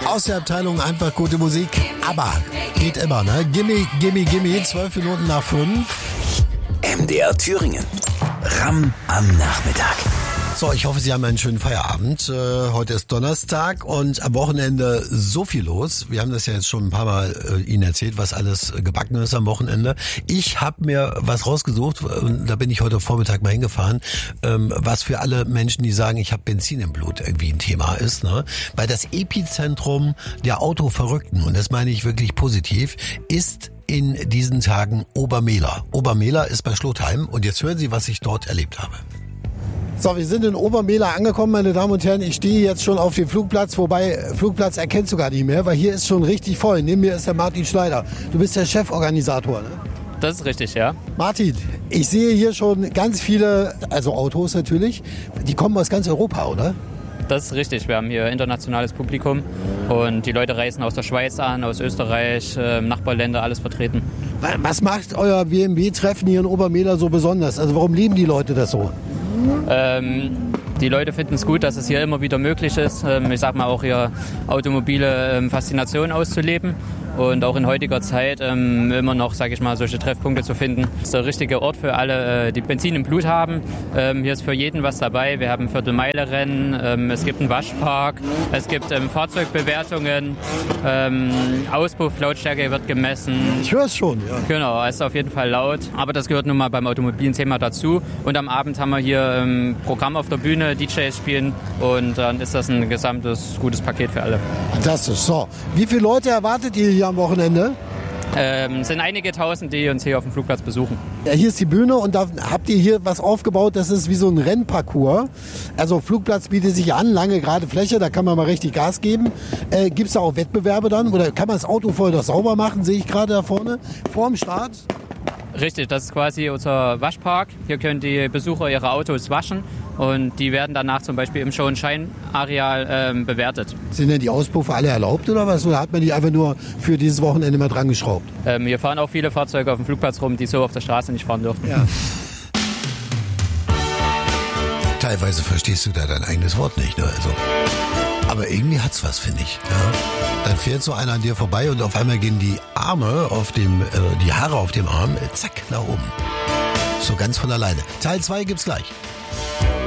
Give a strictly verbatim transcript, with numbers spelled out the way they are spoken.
Aus der Abteilung einfach gute Musik, aber geht immer, ne? Gimme, gimme, gimme, zwölf Minuten nach fünf. M D R Thüringen. Ram am Nachmittag. So, ich hoffe, Sie haben einen schönen Feierabend. Äh, heute ist Donnerstag und am Wochenende so viel los. Wir haben das ja jetzt schon ein paar Mal äh, Ihnen erzählt, was alles äh, gebacken ist am Wochenende. Ich habe mir was rausgesucht, äh, da bin ich heute Vormittag mal hingefahren, ähm, was für alle Menschen, die sagen, ich habe Benzin im Blut, irgendwie ein Thema ist. Ne? Weil das Epizentrum der Autoverrückten, und das meine ich wirklich positiv, ist in diesen Tagen Obermehler. Obermehler ist bei Schlotheim und jetzt hören Sie, was ich dort erlebt habe. So, wir sind in Obermehler angekommen, meine Damen und Herren. Ich stehe jetzt schon auf dem Flugplatz, wobei Flugplatz erkennst du gar nicht mehr, weil hier ist schon richtig voll. Neben mir ist der Martin Schneider. Du bist der Cheforganisator, ne? Das ist richtig, ja. Martin, ich sehe hier schon ganz viele, also Autos natürlich, die kommen aus ganz Europa, oder? Das ist richtig. Wir haben hier internationales Publikum und die Leute reisen aus der Schweiz an, aus Österreich, äh, Nachbarländer, alles vertreten. Was macht euer B M W-Treffen hier in Obermehler so besonders? Also warum lieben die Leute das so? Ähm, die Leute finden es gut, dass es hier immer wieder möglich ist, ähm, ich sag mal auch ihre automobile ähm, Faszination auszuleben. Und auch in heutiger Zeit ähm, immer noch, sage ich mal, solche Treffpunkte zu finden. Das ist der richtige Ort für alle, äh, die Benzin im Blut haben. Ähm, hier ist für jeden was dabei. Wir haben Viertelmeile-Rennen, ähm, es gibt einen Waschpark, es gibt ähm, Fahrzeugbewertungen, ähm, Auspuffflautstärke wird gemessen. Ich höre es schon, ja. Genau, es ist auf jeden Fall laut. Aber das gehört nun mal beim automobilen Thema dazu. Und am Abend haben wir hier ähm, Programm auf der Bühne, D Js spielen und dann ist das ein gesamtes gutes Paket für alle. Fantastisch. So, wie viele Leute erwartet ihr hier am Wochenende? Ähm, es sind einige Tausend, die uns hier auf dem Flugplatz besuchen. Ja, hier ist die Bühne und da habt ihr hier was aufgebaut, das ist wie so ein Rennparcours. Also Flugplatz bietet sich an, lange gerade Fläche, da kann man mal richtig Gas geben. Äh, Gibt es da auch Wettbewerbe dann? Oder kann man das Auto vorher doch sauber machen, sehe ich gerade da vorne, vor dem Start? Richtig, das ist quasi unser Waschpark. Hier können die Besucher ihre Autos waschen und die werden danach zum Beispiel im Show-and-Shine-Areal ähm, bewertet. Sind denn die Auspuffe alle erlaubt oder was? Oder hat man die einfach nur für dieses Wochenende mal dran geschraubt? Ähm, hier fahren auch viele Fahrzeuge auf dem Flugplatz rum, die so auf der Straße nicht fahren dürfen. Ja. Teilweise verstehst du da dein eigenes Wort nicht, ne? Also, aber irgendwie hat's was, finde ich. Ja? Dann fährt so einer an dir vorbei und auf einmal gehen die Arme auf dem, äh, die Haare auf dem Arm, äh, zack, nach oben. So ganz von alleine. Teil zwei gibt's gleich.